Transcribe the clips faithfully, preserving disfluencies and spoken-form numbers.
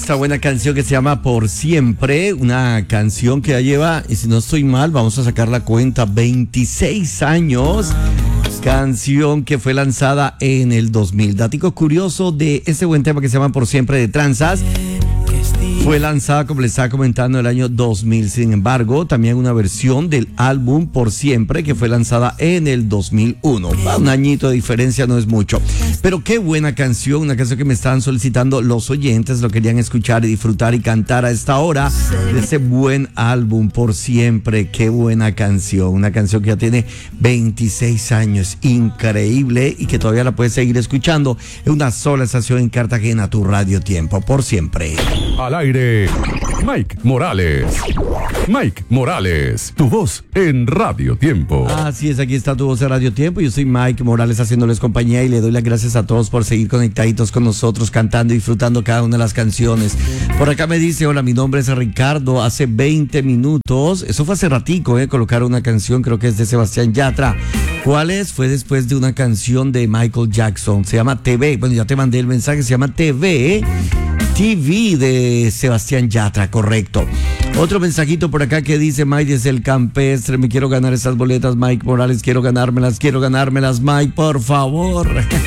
esta buena canción que se llama Por Siempre, una canción que ya lleva, y si no estoy mal, vamos a sacar la cuenta, veintiséis años, canción que fue lanzada en el dos mil. Dático curioso de este buen tema que se llama Por Siempre de Tranzas. Fue lanzada, como les estaba comentando, en el año dos mil. Sin embargo, también una versión del álbum Por Siempre que fue lanzada en el dos mil uno. Un añito de diferencia no es mucho. Pero qué buena canción, una canción que me estaban solicitando los oyentes, lo querían escuchar y disfrutar y cantar a esta hora de ese buen álbum Por Siempre. Qué buena canción, una canción que ya tiene veintiséis años, increíble, y que todavía la puedes seguir escuchando en una sola estación en Cartagena, tu Radio Tiempo, Por Siempre. Al aire, Mike Morales. Mike Morales, tu voz en Radio Tiempo. Así es, aquí está tu voz en Radio Tiempo. Yo soy Mike Morales haciéndoles compañía y le doy las gracias a todos por seguir conectaditos con nosotros, cantando y disfrutando cada una de las canciones. Por acá me dice, hola, mi nombre es Ricardo. Hace veinte minutos, eso fue hace ratico, eh, colocar una canción, creo que es de Sebastián Yatra. ¿Cuál es? Fue después de una canción de Michael Jackson. Se llama T V. Bueno, ya te mandé el mensaje, se llama T V. T V de Sebastián Yatra, correcto. Otro mensajito por acá que dice, Mike desde el Campestre, me quiero ganar esas boletas, Mike Morales, quiero ganármelas, quiero ganármelas, Mike, por favor.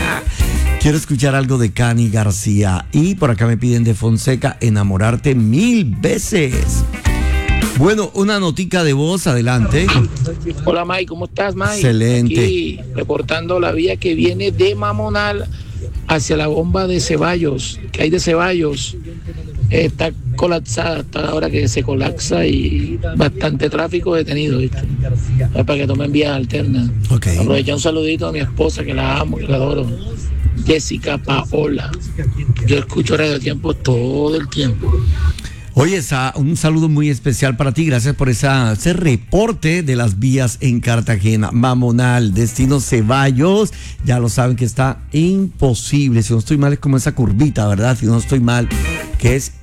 Quiero escuchar algo de Cani García. Y por acá me piden de Fonseca, enamorarte mil veces. Bueno, una notica de voz, adelante. Hola Mike, ¿cómo estás, Mike? Excelente. Aquí reportando la vía que viene de Mamonal hacia la bomba de Ceballos, que hay de Ceballos, está colapsada hasta la hora que se colapsa y bastante tráfico detenido, ¿viste? Para que tomen vías alternas. Okay. Aprovecha un saludito a mi esposa, que la amo, que la adoro, Jessica Paola. Yo escucho Radio Tiempo todo el tiempo. Oye, esa, un saludo muy especial para ti, gracias por esa, ese reporte de las vías en Cartagena. Mamonal, destino Ceballos, ya lo saben que está imposible, si no estoy mal es como esa curvita, ¿verdad? Si no estoy mal, que es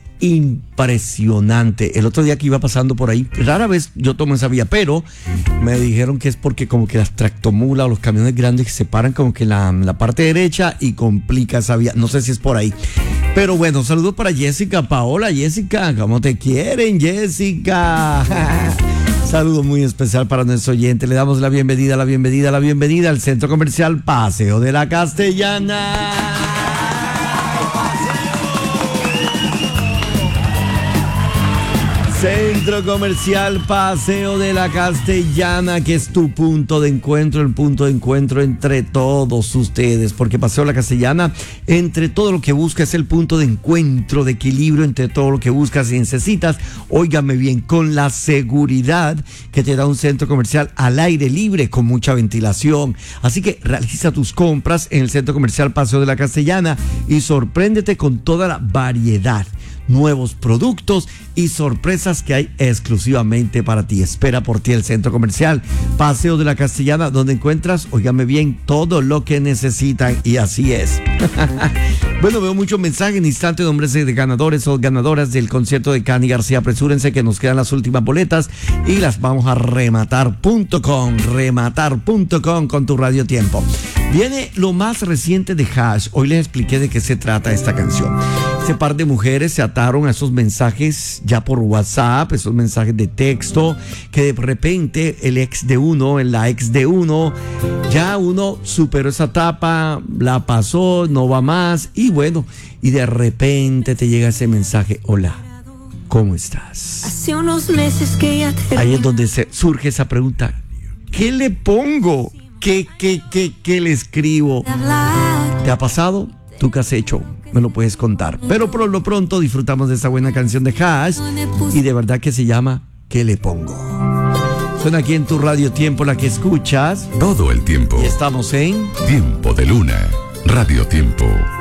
impresionante. El otro día que iba pasando por ahí, rara vez yo tomo esa vía, pero me dijeron que es porque como que las tractomulas o los camiones grandes se paran como que en la, la parte derecha y complica esa vía, no sé si es por ahí. Pero bueno, saludos para Jessica Paola. Jessica, ¿cómo te quieren, Jessica? Saludo muy especial para nuestro oyente. Le damos la bienvenida, la bienvenida, la bienvenida al Centro Comercial Paseo de la Castellana. Centro Comercial Paseo de la Castellana, que es tu punto de encuentro, el punto de encuentro entre todos ustedes, porque Paseo de la Castellana, entre todo lo que buscas, es el punto de encuentro, de equilibrio entre todo lo que buscas y necesitas. Óigame bien, con la seguridad que te da un centro comercial al aire libre, con mucha ventilación. Así que realiza tus compras en el Centro Comercial Paseo de la Castellana y sorpréndete con toda la variedad, nuevos productos y sorpresas que hay exclusivamente para ti. Espera por ti el Centro Comercial Paseo de la Castellana, donde encuentras, óigame bien, todo lo que necesitan, y así es. Bueno, veo muchos mensajes en instante, nombres de ganadores o ganadoras del concierto de Cani García. Apresúrense que nos quedan las últimas boletas y las vamos a rematar punto com, rematar punto com con tu Radio Tiempo. Viene lo más reciente de Hash. Hoy les expliqué de qué se trata esta canción. Ese par de mujeres se ataron a esos mensajes ya por WhatsApp, esos mensajes de texto, que de repente el ex de uno, la ex de uno, ya uno superó esa etapa, la pasó, no va más, y bueno, y de repente te llega ese mensaje: hola, ¿cómo estás? Hace unos meses que ya te... Ahí es donde se surge esa pregunta: ¿qué le pongo? ¿Qué, qué, qué, qué le escribo? ¿Te ha pasado? ¿Tú qué has hecho? Me lo puedes contar. Pero por lo pronto disfrutamos de esta buena canción de Hash, y de verdad que se llama ¿Qué le pongo? Suena aquí en tu Radio Tiempo, la que escuchas todo el tiempo. Y estamos en Tiempo de Luna, Radio Tiempo.